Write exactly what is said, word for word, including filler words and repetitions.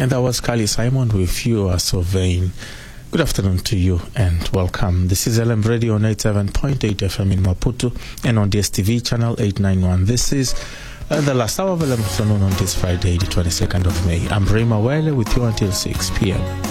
And that was Carly Simon with You Are So Vain. Good afternoon to you and welcome. This is L M Radio on eighty-seven point eight F M in Maputo and on D S T V channel eight ninety-one. This is uh, the last hour of L M afternoon on this Friday, the twenty-second of May. I'm Rema Wale with you until six p.m.